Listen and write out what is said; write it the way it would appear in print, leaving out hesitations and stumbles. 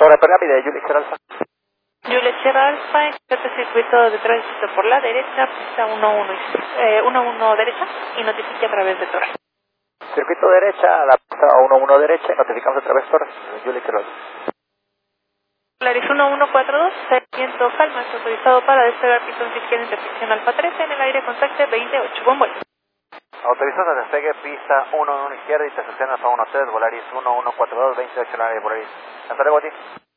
Sobre pirámide, Juliet Sierra Alfa. Juliet Sierra Alfa, este circuito de tránsito por la derecha, pista 11 derecha y notifique a través de Torres. Circuito derecha, la pista 11 derecha y notificamos a través de Torres, Juliet Sierra Alfa. Polaris 1142, seguimiento Calma, autorizado para despegar pistón izquierda intersección Alfa 13 en el aire contacte 28, buen vuelo. Autorizado a despegue, pista 11 izquierda, intersección Alfa 13, Volaris 1142, 28 en el aire, Volaris. Hasta luego a ti.